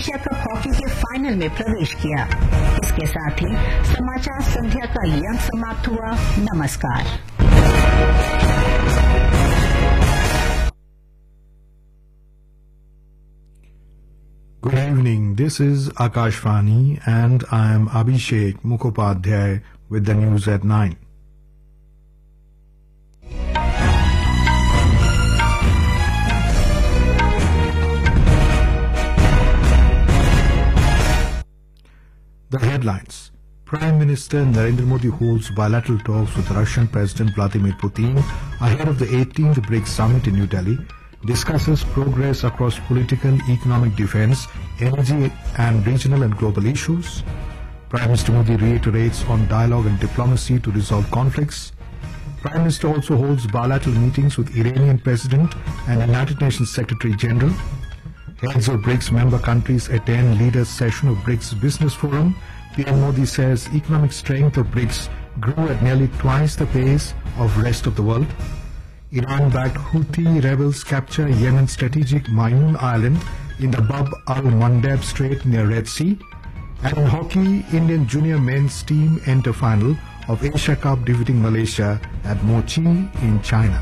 Asia cup hockey के final में प्रवेश किया। इसके साथ ही समाचार संध्या का ये अंक समाप्त हुआ। नमस्कार। Good evening. This is Akashvani and I am Abhishek Mukhopadhyay with the news at 9. The headlines. Prime Minister Narendra Modi holds bilateral talks with Russian President Vladimir Putin ahead of the 18th BRICS summit in New Delhi, discusses progress across political, economic, defense, energy and regional and global issues. Prime Minister Modi reiterates on dialogue and diplomacy to resolve conflicts. Prime Minister also holds bilateral meetings with Iranian President and United Nations Secretary General. Heads of BRICS member countries attend leaders' session of BRICS Business Forum. PM Modi says economic strength of BRICS grew at nearly twice the pace of rest of the world. Iran-backed Houthi rebels capture Yemen's strategic Mayun Island in the Bab al-Mandeb Strait near Red Sea. And in hockey, Indian junior men's team enter final of Asia Cup defeating Malaysia at Mochi in China.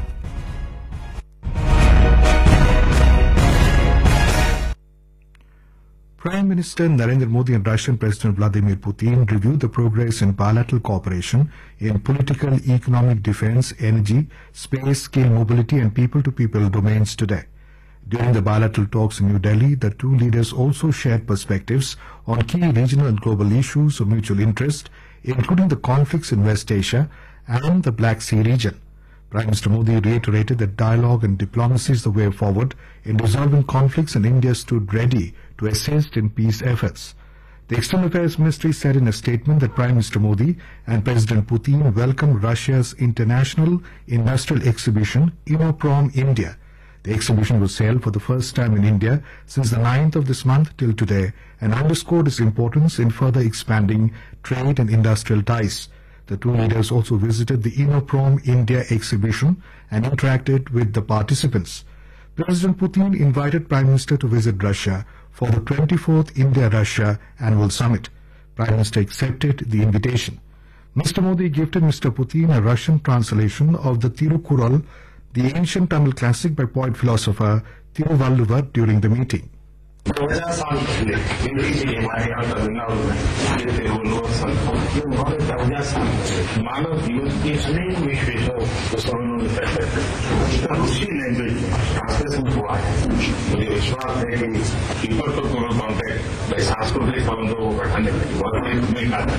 Prime Minister Narendra Modi and Russian President Vladimir Putin reviewed the progress in bilateral cooperation in political, economic, defense, energy, space, skill mobility and people-to-people domains today. During the bilateral talks in New Delhi, the two leaders also shared perspectives on key regional and global issues of mutual interest, including the conflicts in West Asia and the Black Sea region. Prime Minister Modi reiterated that dialogue and diplomacy is the way forward in resolving conflicts, and India stood ready to assist in peace efforts. The External Affairs Ministry said in a statement that Prime Minister Modi and President Putin welcomed Russia's international industrial exhibition, Inoprom India. The exhibition was held for the first time in India since the 9th of this month till today and underscored its importance in further expanding trade and industrial ties. The two leaders also visited the Inoprom India exhibition and interacted with the participants. President Putin invited Prime Minister to visit Russia for the 24th India-Russia Annual Summit. Prime Minister accepted the invitation. Mr. Modi gifted Mr. Putin a Russian translation of the Tirukural, the ancient Tamil classic by poet-philosopher Thiruvalluvar, during the meeting. 50 साल पहले हिंदी हमारे यहाँ तमिलनाडु में ये तिरुवल्लुवर संत ये उन्होंने 50 साल मानव जीवन की अनेक विशेषों को उन्होंने तय कर उसी लैंग्वेज में ट्रांसलेशन हुआ है। मुझे विश्वास है कि पीपल टू पीपल कॉन्टेक्ट सांस्कृतिक संबंधों को बढ़ाने में बहुत बड़ी भूमिका है।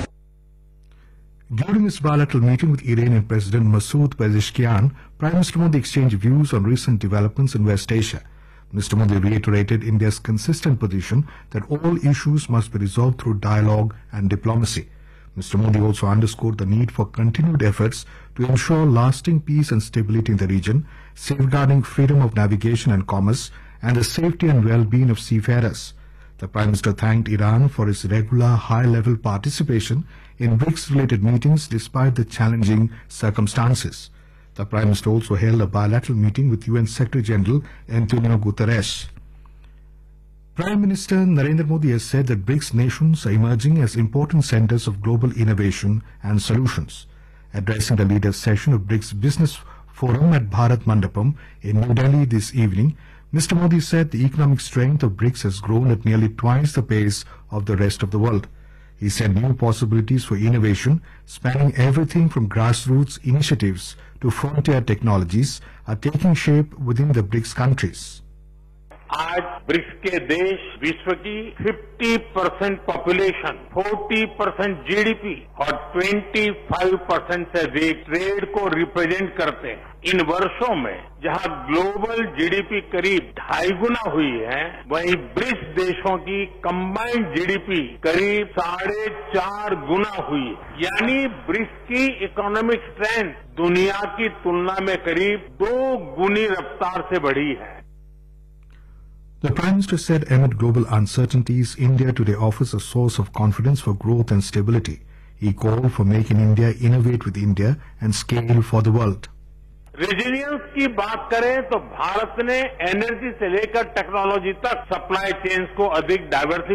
During his bilateral meeting with Iranian President Masoud Pezeshkian, Prime Minister Modi exchanged views on recent developments in West Asia. Mr. Modi reiterated India's consistent position that all issues must be resolved through dialogue and diplomacy. Mr. Modi also underscored the need for continued efforts to ensure lasting peace and stability in the region, safeguarding freedom of navigation and commerce, and the safety and well-being of seafarers. The Prime Minister thanked Iran for its regular high-level participation in BRICS-related meetings despite the challenging circumstances. The Prime Minister also held a bilateral meeting with UN Secretary General Antonio Guterres. Prime Minister Narendra Modi has said that BRICS nations are emerging as important centers of global innovation and solutions. Addressing the leaders' session of BRICS Business Forum at Bharat Mandapam in New Delhi this evening, Mr. Modi said the economic strength of BRICS has grown at nearly twice the pace of the rest of the world. He said new possibilities for innovation, spanning everything from grassroots initiatives to frontier technologies, are taking shape within the BRICS countries. आज BRICS के देश विश्व की 50% population, 40% GDP और 25% से अधिक trade को represent करते हैं। इन वर्षों में जहां ग्लोबल जीडीपी करीब 2.5 गुना हुई है, वहीं ब्रिक्स देशों की कंबाइंड जीडीपी करीब 4.5 गुना हुई है। यानी ब्रिक्स की इकोनॉमिक स्ट्रेंथ दुनिया की तुलना में करीब 2 गुनी रफ्तार से बढ़ी है। The Prime Minister said amid global uncertainties, India today offers a source of confidence for growth and stability. He called for making India innovate with India and scale for the world. Resilience की बात करें तो भारत ने energy से लेकर technology तक supply chains को अधिक डाइवर्सिफाई